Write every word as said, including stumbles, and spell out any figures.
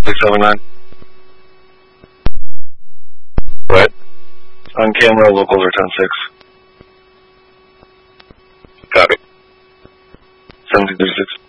six seven nine. Right. On camera, locals are ten six. Copy. seventeen thirty-six.